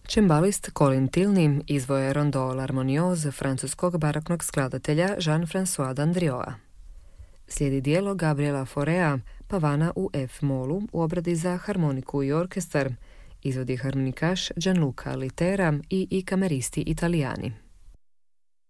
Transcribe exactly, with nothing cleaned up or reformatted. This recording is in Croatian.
Čembalist Colin Tilney izvoje rondo l'harmonioze francuskog baroknog skladatelja Jean-François Dandrioa. Slijedi dijelo Gabriela Faurea, Pavana u F-molu u obradi za harmoniku i orkestar, izvodi harmonikaš Gianluca Litera i i kameristi Italijani.